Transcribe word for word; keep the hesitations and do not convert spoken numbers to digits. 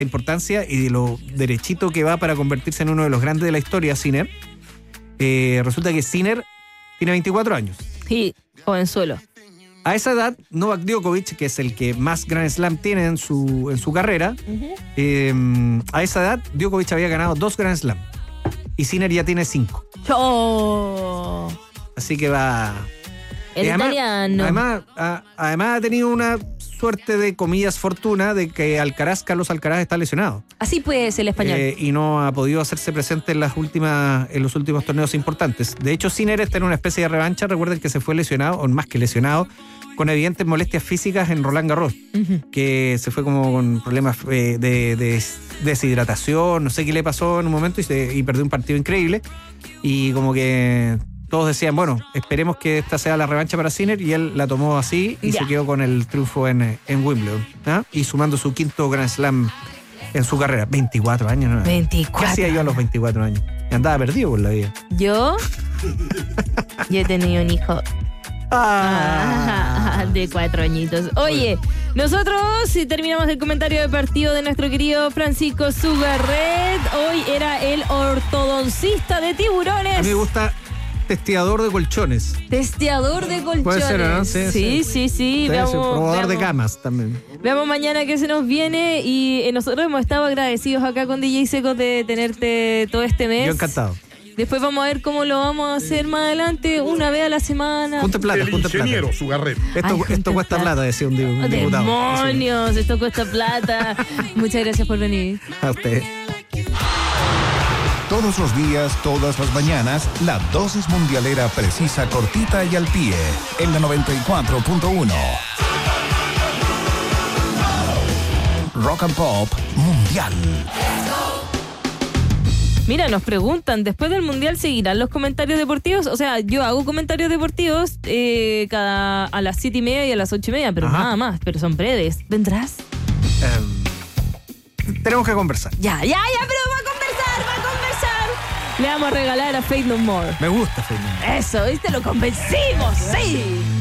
importancia y de lo derechito que va para convertirse en uno de los grandes de la historia, Sinner. Eh, resulta que Sinner tiene veinticuatro años. Sí, jovenzuelo. A esa edad, Novak Djokovic, que es el que más Grand Slam tiene en su, en su carrera, uh-huh. eh, a esa edad, Djokovic había ganado dos Grand Slam. Y Sinner ya tiene cinco. Oh. Así que va... El además, italiano. Además, a, además ha tenido una suerte de, comillas, fortuna de que Alcaraz, Carlos Alcaraz, está lesionado. Así pues el español. Eh, y no ha podido hacerse presente en las últimas, en los últimos torneos importantes. De hecho, Sinner está en una especie de revancha. Recuerden que se fue lesionado, o más que lesionado, con evidentes molestias físicas en Roland Garros. Uh-huh. Que se fue como con problemas eh, de, de deshidratación, no sé qué le pasó en un momento y, se, y perdió un partido increíble. Y como que... todos decían, bueno, esperemos que esta sea la revancha para Sinner, y él la tomó así y yeah. se quedó con el triunfo en, en Wimbledon, ¿ah? Y sumando su quinto Grand Slam en su carrera. veinticuatro años, ¿no? veinticuatro. ¿Qué hacía yo a los veinticuatro años? Andaba perdido por la vida. ¿Yo? Yo he tenido un hijo ah. de cuatro añitos. Oye, nosotros si terminamos el comentario de partido de nuestro querido Francisco Zugarret. Hoy era el ortodoncista de tiburones. A mí me gusta... testeador de colchones. Testeador de colchones. Puede ser, ¿no? Sí, sí, sí. sí. Veamos, probador veamos. de camas también. Veamos mañana qué se nos viene. Y eh, nosotros hemos estado agradecidos acá con D J Seco de tenerte todo este mes. Yo encantado. Después vamos a ver cómo lo vamos a hacer más adelante, una vez a la semana. Junte plata, junte plata. Ingeniero Zugarret. Esto, Ay, esto cuesta plata, plata, decía un, un diputado. ¡Demonios! Esto cuesta plata. Muchas gracias por venir. A usted. Todos los días, todas las mañanas, la dosis mundialera precisa, cortita y al pie. En la noventa y cuatro punto uno. Rock and Pop Mundial. Mira, nos preguntan, ¿después del Mundial seguirán los comentarios deportivos? O sea, yo hago comentarios deportivos eh, cada a las siete y media y a las ocho y media, pero Ajá. nada más, pero son breves. ¿Vendrás? Um, tenemos que conversar. Ya, ya, ya, pero va a conversar, va a conversar. Le vamos a regalar a Faith No More. Me gusta Faith No More. Eso, ¿viste? Lo convencimos, sí.